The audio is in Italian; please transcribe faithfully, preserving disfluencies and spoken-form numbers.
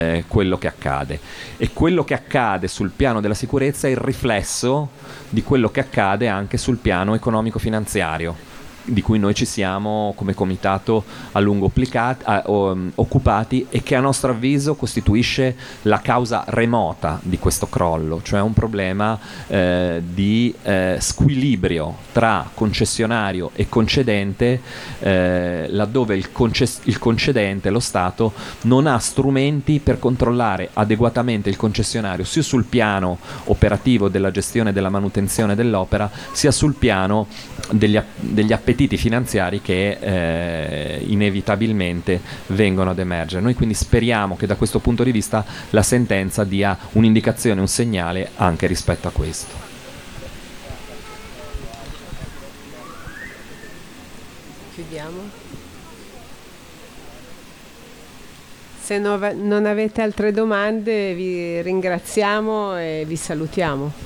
eh, quello che accade. E quello che accade sul piano della sicurezza è il riflesso di quello che accade anche sul piano economico-finanziario, di cui noi ci siamo come comitato a lungo opplicati, a, o, um, occupati, e che a nostro avviso costituisce la causa remota di questo crollo, cioè un problema eh, di eh, squilibrio tra concessionario e concedente, eh, laddove il, conces- il concedente, lo Stato, non ha strumenti per controllare adeguatamente il concessionario sia sul piano operativo della gestione e della manutenzione dell'opera, sia sul piano degli, app- degli appetiti finanziari che eh, inevitabilmente vengono ad emergere. Noi quindi speriamo che da questo punto di vista la sentenza dia un'indicazione, un segnale anche rispetto a questo. Chiudiamo. Se no- non avete altre domande, vi ringraziamo e vi salutiamo.